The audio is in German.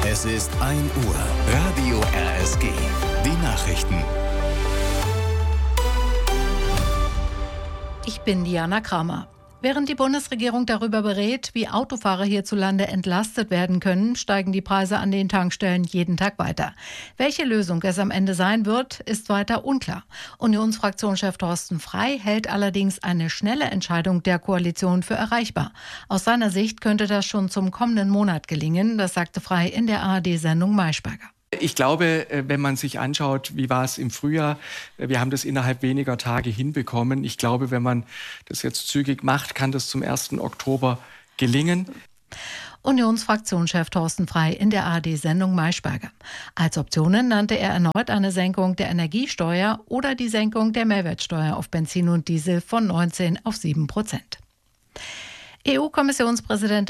Es ist 1 Uhr. Radio RSG. Die Nachrichten. Ich bin Diana Kramer. Während die Bundesregierung darüber berät, wie Autofahrer hierzulande entlastet werden können, steigen die Preise an den Tankstellen jeden Tag weiter. Welche Lösung es am Ende sein wird, ist weiter unklar. Unionsfraktionschef Thorsten Frey hält allerdings eine schnelle Entscheidung der Koalition für erreichbar. Aus seiner Sicht könnte das schon zum kommenden Monat gelingen, das sagte Frey in der ARD-Sendung Maischberger. Ich glaube, wenn man sich anschaut, wie war es im Frühjahr, wir haben das innerhalb weniger Tage hinbekommen. Ich glaube, wenn man das jetzt zügig macht, kann das zum 1. Oktober gelingen. Unionsfraktionschef Thorsten Frey in der ARD-Sendung Maischberger. Als Optionen nannte er erneut eine Senkung der Energiesteuer oder die Senkung der Mehrwertsteuer auf Benzin und Diesel von 19 auf 7%. EU-Kommissionspräsident